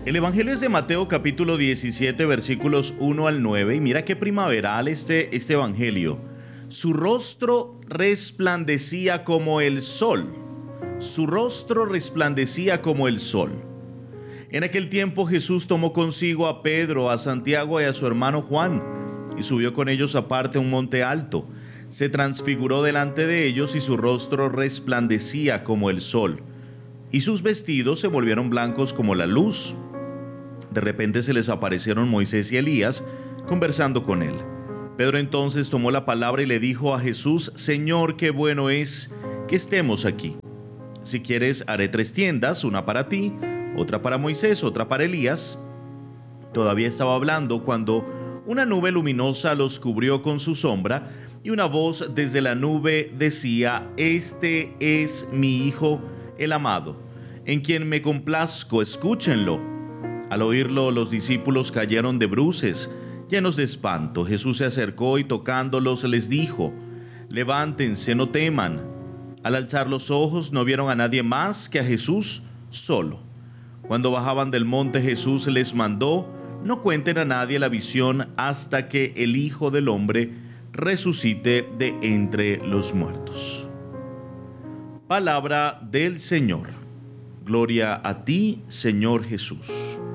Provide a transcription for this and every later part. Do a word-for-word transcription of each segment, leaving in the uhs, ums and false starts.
El Evangelio es de Mateo capítulo diecisiete versículos uno al nueve y mira qué primaveral este, este Evangelio. Su rostro resplandecía como el sol. Su rostro resplandecía como el sol. En aquel tiempo Jesús tomó consigo a Pedro, a Santiago y a su hermano Juan y subió con ellos aparte a un monte alto. Se transfiguró delante de ellos y su rostro resplandecía como el sol y sus vestidos se volvieron blancos como la luz. De repente se les aparecieron Moisés y Elías conversando con él. Pedro entonces tomó la palabra y le dijo a Jesús: Señor, qué bueno es que estemos aquí. Si quieres, haré tres tiendas, una para ti, otra para Moisés, otra para Elías. Todavía estaba hablando cuando una nube luminosa los cubrió con su sombra y una voz desde la nube decía: Este es mi Hijo, el amado, en quien me complazco, escúchenlo. Al oírlo, los discípulos cayeron de bruces, llenos de espanto. Jesús se acercó y tocándolos les dijo: Levántense, no teman. Al alzar los ojos no vieron a nadie más que a Jesús solo. Cuando bajaban del monte, Jesús les mandó: No cuenten a nadie la visión hasta que el Hijo del Hombre resucite de entre los muertos. Palabra del Señor. Gloria a ti, Señor Jesús.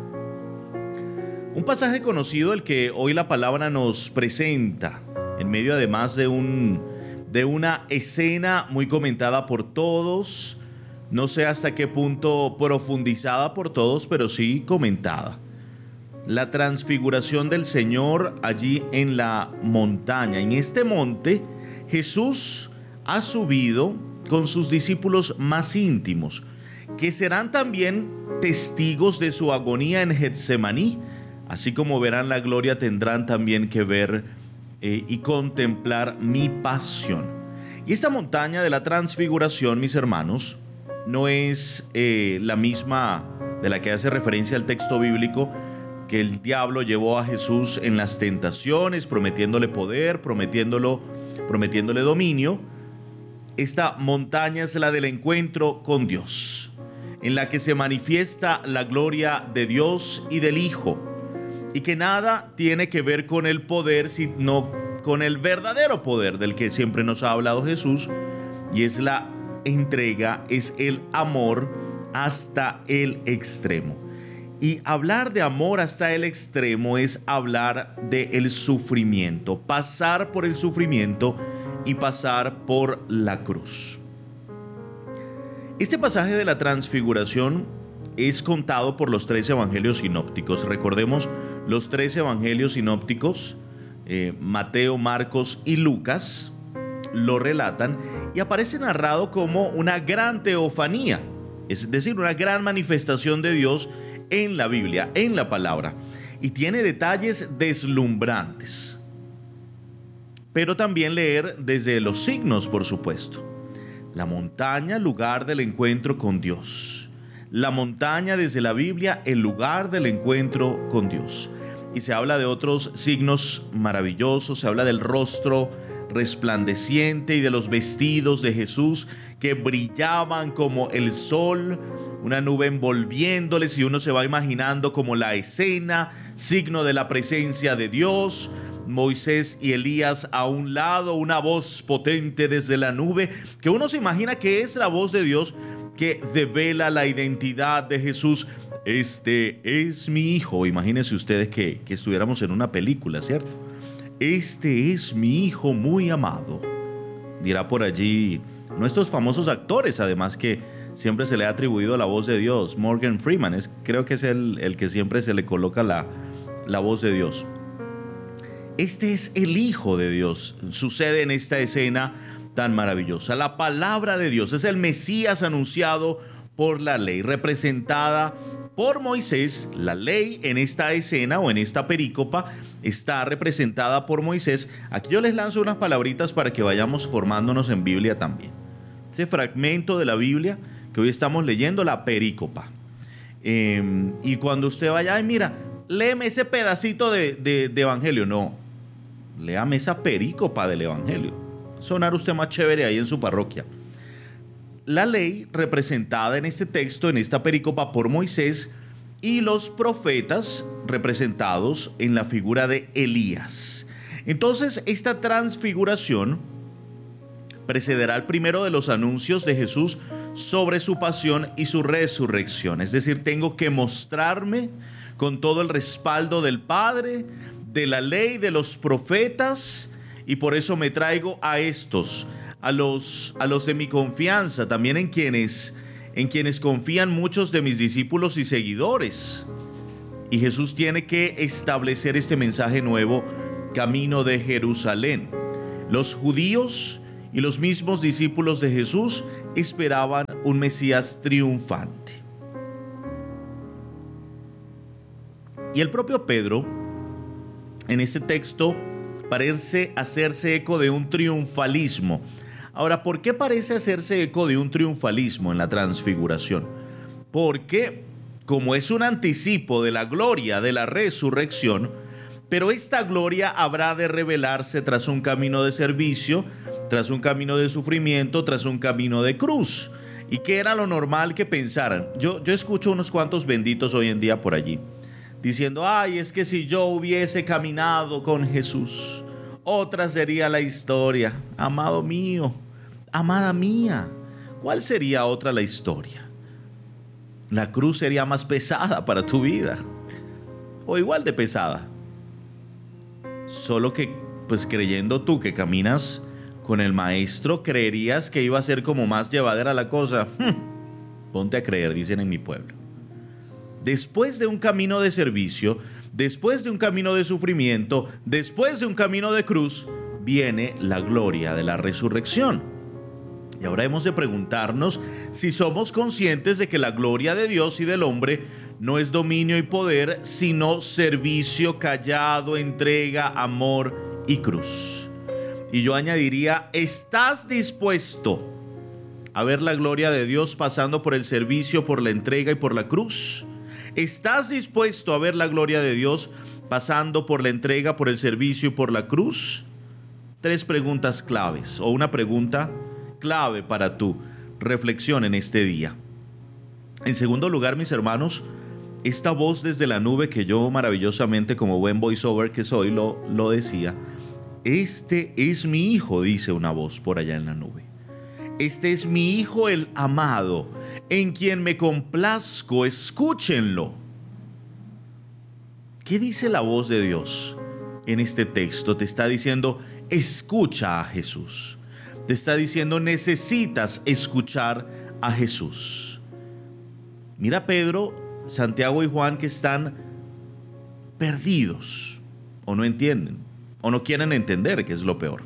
Un pasaje conocido el que hoy la palabra nos presenta, en medio además de, un, de una escena muy comentada por todos, no sé hasta qué punto profundizada por todos, pero sí comentada. La transfiguración del Señor allí en la montaña. En este monte, Jesús ha subido con sus discípulos más íntimos, que serán también testigos de su agonía en Getsemaní. Así como verán la gloria, tendrán también que ver eh, y contemplar mi pasión. Y esta montaña de la transfiguración, mis hermanos, no es eh, la misma de la que hace referencia el texto bíblico, que el diablo llevó a Jesús en las tentaciones, prometiéndole poder, prometiéndolo, prometiéndole dominio. Esta montaña es la del encuentro con Dios, en la que se manifiesta la gloria de Dios y del Hijo, y que nada tiene que ver con el poder, sino con el verdadero poder del que siempre nos ha hablado Jesús, y es la entrega, es el amor hasta el extremo. Y hablar de amor hasta el extremo es hablar del sufrimiento, pasar por el sufrimiento y pasar por la cruz. Este pasaje de la transfiguración es contado por los tres evangelios sinópticos. Recordemos, los tres evangelios sinópticos, eh, Mateo, Marcos y Lucas, lo relatan y aparece narrado como una gran teofanía, es decir, una gran manifestación de Dios en la Biblia, en la palabra, y tiene detalles deslumbrantes. Pero también leer desde los signos, por supuesto. La montaña, lugar del encuentro con Dios. La montaña desde la Biblia, el lugar del encuentro con Dios. Y se habla de otros signos maravillosos, se habla del rostro resplandeciente y de los vestidos de Jesús que brillaban como el sol, una nube envolviéndoles, y uno se va imaginando como la escena, signo de la presencia de Dios. Moisés y Elías a un lado, una voz potente desde la nube, que uno se imagina que es la voz de Dios que devela la identidad de Jesús. Este es mi Hijo. Imagínense ustedes que, que estuviéramos en una película, ¿cierto? Este es mi Hijo muy amado. Dirá por allí nuestros famosos actores, además, que siempre se le ha atribuido la voz de Dios. Morgan Freeman, es, creo que es el, el que siempre se le coloca la, la voz de Dios. Este es el Hijo de Dios. Sucede en esta escena tan maravillosa. La palabra de Dios es el Mesías anunciado por la ley, representada por Moisés. La ley en esta escena o en esta perícopa está representada por Moisés. Aquí yo les lanzo unas palabritas para que vayamos formándonos en Biblia también. Ese fragmento de la Biblia que hoy estamos leyendo, la perícopa. Eh, y cuando usted vaya, ay, mira, léeme ese pedacito de, de, de evangelio. No, léame esa perícopa del evangelio. Sonar usted más chévere ahí en su parroquia. La ley representada en este texto, en esta perícopa por Moisés, y los profetas representados en la figura de Elías. Entonces, esta transfiguración precederá el primero de los anuncios de Jesús sobre su pasión y su resurrección. Es decir, tengo que mostrarme con todo el respaldo del Padre, de la ley, de los profetas, y por eso me traigo a estos, a los, a los de mi confianza, también en quienes, en quienes confían muchos de mis discípulos y seguidores. Y Jesús tiene que establecer este mensaje nuevo, camino de Jerusalén. Los judíos y los mismos discípulos de Jesús esperaban un Mesías triunfante. Y el propio Pedro, en este texto, parece hacerse eco de un triunfalismo. Ahora, ¿por qué parece hacerse eco de un triunfalismo en la transfiguración? Porque, como es un anticipo de la gloria de la resurrección, pero esta gloria habrá de revelarse tras un camino de servicio, tras un camino de sufrimiento, tras un camino de cruz. ¿Y qué era lo normal que pensaran? Yo, yo escucho unos cuantos benditos hoy en día por allí, diciendo, ay, es que si yo hubiese caminado con Jesús, otra sería la historia. Amado mío, amada mía, ¿cuál sería otra la historia? La cruz sería más pesada para tu vida, o igual de pesada. Solo que, pues creyendo tú que caminas con el Maestro, creerías que iba a ser como más llevadera la cosa. Hmm, ponte a creer, dicen en mi pueblo. Después de un camino de servicio, después de un camino de sufrimiento, después de un camino de cruz, viene la gloria de la resurrección. Y ahora hemos de preguntarnos si somos conscientes de que la gloria de Dios y del hombre no es dominio y poder, sino servicio callado, entrega, amor y cruz. Y yo añadiría, ¿estás dispuesto a ver la gloria de Dios pasando por el servicio, por la entrega y por la cruz? ¿Estás dispuesto a ver la gloria de Dios pasando por la entrega, por el servicio y por la cruz? Tres preguntas claves, o una pregunta clave para tu reflexión en este día. En segundo lugar, mis hermanos, esta voz desde la nube que yo maravillosamente, como buen voiceover que soy, lo, lo decía. Este es mi hijo, dice una voz por allá en la nube. Este es mi hijo el amado, en quien me complazco, escúchenlo. ¿Qué dice la voz de Dios en este texto? Te está diciendo, escucha a Jesús. Te está diciendo, necesitas escuchar a Jesús. Mira Pedro, Santiago y Juan, que están perdidos, o no entienden, o no quieren entender, que es lo peor.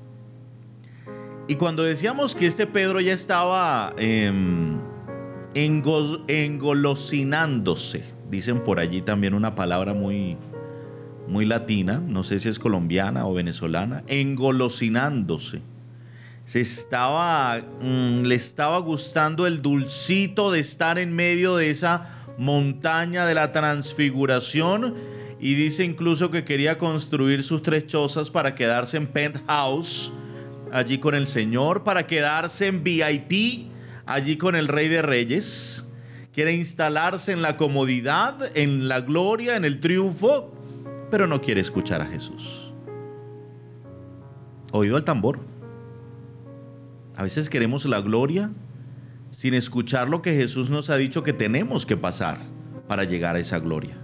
Y cuando decíamos que este Pedro ya estaba eh, engol, engolosinándose, dicen por allí también una palabra muy, muy latina, no sé si es colombiana o venezolana, engolosinándose. Se estaba, mmm, le estaba gustando el dulcito de estar en medio de esa montaña de la transfiguración, y dice incluso que quería construir sus tres chozas para quedarse en penthouse allí con el Señor, para quedarse en V I P allí con el Rey de Reyes. Quiere instalarse en la comodidad, en la gloria, en el triunfo, pero no quiere escuchar a Jesús. Oído al tambor. A veces queremos la gloria sin escuchar lo que Jesús nos ha dicho que tenemos que pasar para llegar a esa gloria.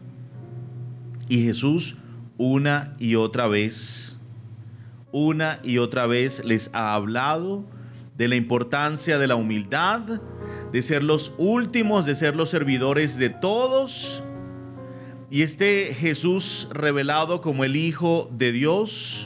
Y Jesús una y otra vez, una y otra vez les ha hablado de la importancia de la humildad, de ser los últimos, de ser los servidores de todos. Y este Jesús revelado como el Hijo de Dios,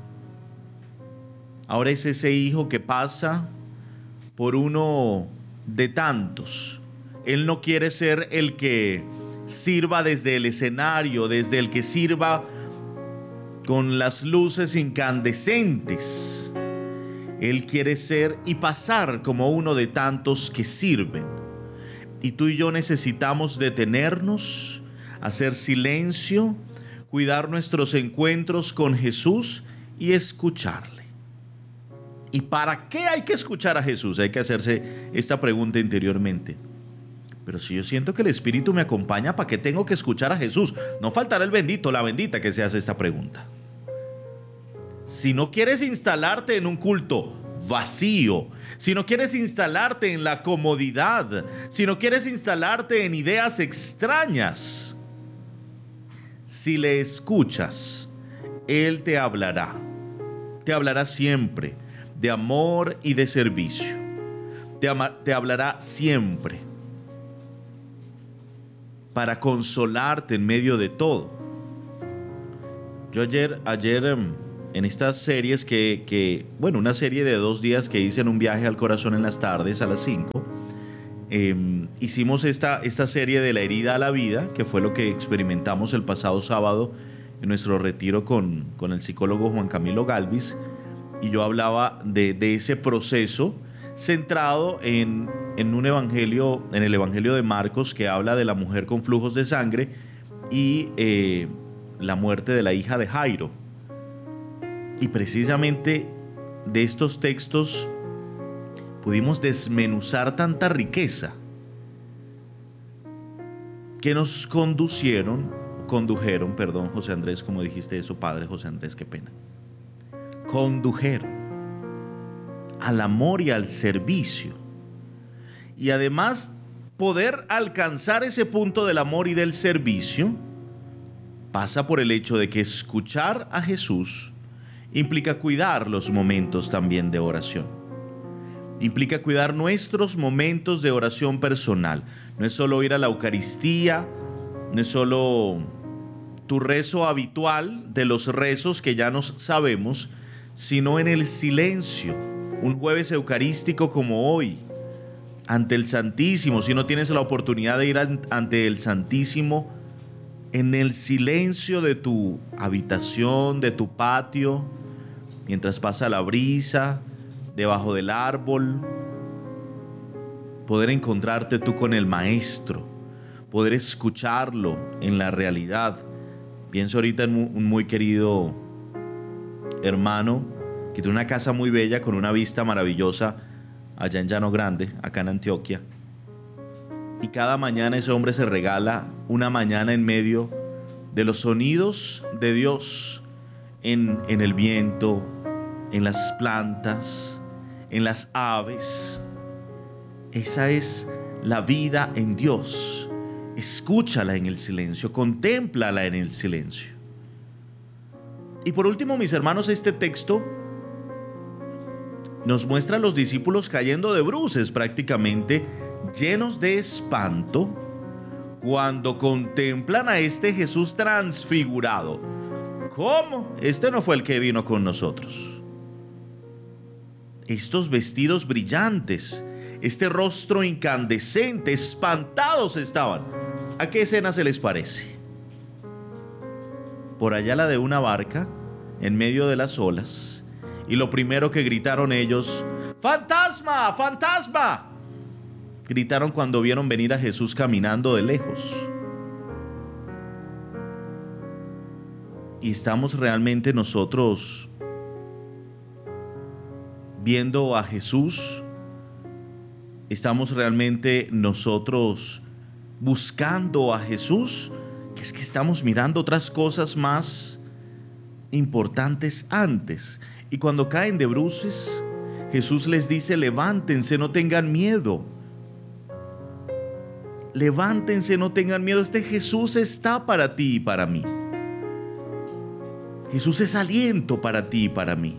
ahora es ese hijo que pasa por uno de tantos. Él no quiere ser el que sirva desde el escenario, desde el que sirva con las luces incandescentes. Él quiere ser y pasar como uno de tantos que sirven. Y tú y yo necesitamos detenernos, hacer silencio, cuidar nuestros encuentros con Jesús y escucharle. ¿Y para qué hay que escuchar a Jesús? Hay que hacerse esta pregunta interiormente. Pero si yo siento que el Espíritu me acompaña, ¿para qué tengo que escuchar a Jesús? No faltará el bendito, la bendita que se hace esta pregunta. Si no quieres instalarte en un culto vacío, si no quieres instalarte en la comodidad, si no quieres instalarte en ideas extrañas, si le escuchas, Él te hablará. Te hablará siempre de amor y de servicio. Te, ama, te hablará siempre para consolarte en medio de todo. Yo ayer, ayer en estas series que, que, bueno, una serie de dos días que hice en un viaje al corazón en las tardes a las cinco, eh, hicimos esta, esta serie de la herida a la vida, que fue lo que experimentamos el pasado sábado en nuestro retiro con, con el psicólogo Juan Camilo Galvis, y yo hablaba de, de ese proceso centrado en, en un evangelio, en el evangelio de Marcos, que habla de la mujer con flujos de sangre y eh, la muerte de la hija de Jairo. Y precisamente de estos textos pudimos desmenuzar tanta riqueza que nos conducieron, condujeron, perdón, José Andrés, como dijiste eso, padre José Andrés, qué pena, condujeron al amor y al servicio. Y además, poder alcanzar ese punto del amor y del servicio pasa por el hecho de que escuchar a Jesús implica cuidar los momentos también de oración. Implica cuidar nuestros momentos de oración personal. No es solo ir a la Eucaristía, no es solo tu rezo habitual de los rezos que ya nos sabemos, sino en el silencio. Un jueves eucarístico como hoy, ante el Santísimo, si no tienes la oportunidad de ir ante el Santísimo, en el silencio de tu habitación, de tu patio, mientras pasa la brisa, debajo del árbol, poder encontrarte tú con el Maestro, poder escucharlo en la realidad. Pienso ahorita en un muy querido hermano que tiene una casa muy bella con una vista maravillosa allá en Llano Grande, acá en Antioquia. Y cada mañana ese hombre se regala una mañana en medio de los sonidos de Dios, en, en el viento, en las plantas, en las aves. Esa es la vida en Dios. Escúchala en el silencio, contémplala en el silencio. Y por último, mis hermanos, este texto nos muestra a los discípulos cayendo de bruces prácticamente, llenos de espanto, cuando contemplan a este Jesús transfigurado. ¿Cómo? Este no fue el que vino con nosotros. Estos vestidos brillantes, este rostro incandescente, espantados estaban. ¿A qué escena se les parece? Por allá la de una barca, en medio de las olas, y lo primero que gritaron ellos, ¡fantasma! ¡Fantasma! Gritaron cuando vieron venir a Jesús caminando de lejos. Y estamos realmente nosotros viendo a Jesús. Estamos realmente nosotros buscando a Jesús, que es que estamos mirando otras cosas más importantes antes. Y cuando caen de bruces, Jesús les dice, levántense, no tengan miedo. Levántense, no tengan miedo. Este Jesús está para ti y para mí. Jesús es aliento para ti y para mí.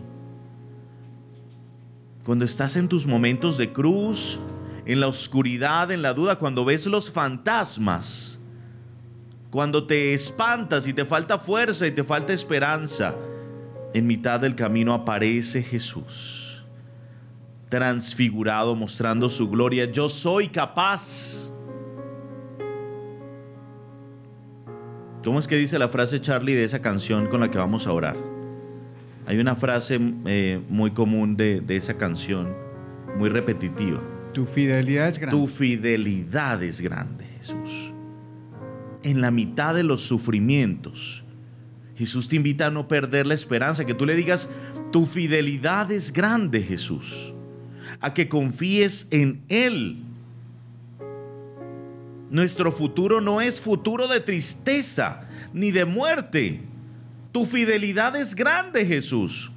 Cuando estás en tus momentos de cruz, en la oscuridad, en la duda, cuando ves los fantasmas, cuando te espantas y te falta fuerza y te falta esperanza, en mitad del camino aparece Jesús, transfigurado, mostrando su gloria. Yo soy capaz. ¿Cómo es que dice la frase, Charlie, de esa canción con la que vamos a orar? Hay una frase eh, muy común de, de esa canción, muy repetitiva. Tu fidelidad es grande. Tu fidelidad es grande, Jesús. En la mitad de los sufrimientos, Jesús te invita a no perder la esperanza, que tú le digas, tu fidelidad es grande, Jesús, a que confíes en Él. Nuestro futuro no es futuro de tristeza ni de muerte. Tu fidelidad es grande, Jesús.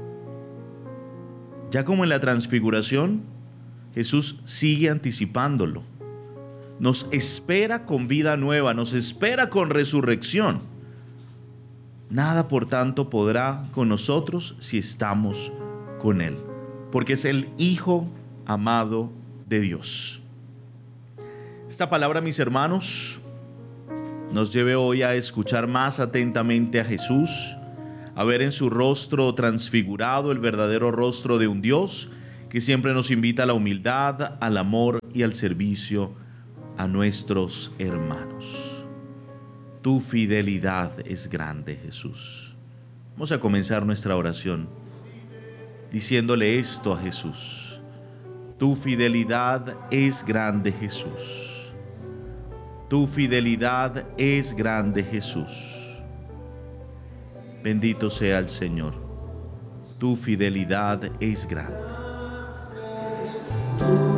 Ya como en la transfiguración, Jesús sigue anticipándolo. Nos espera con vida nueva, nos espera con resurrección. Nada, por tanto, podrá con nosotros si estamos con Él, porque es el Hijo amado de Dios. Esta palabra, mis hermanos, nos lleve hoy a escuchar más atentamente a Jesús, a ver en su rostro transfigurado el verdadero rostro de un Dios que siempre nos invita a la humildad, al amor y al servicio a nuestros hermanos. Tu fidelidad es grande, Jesús. Vamos a comenzar nuestra oración diciéndole esto a Jesús. Tu fidelidad es grande, Jesús. Tu fidelidad es grande, Jesús. Bendito sea el Señor. Tu fidelidad es grande.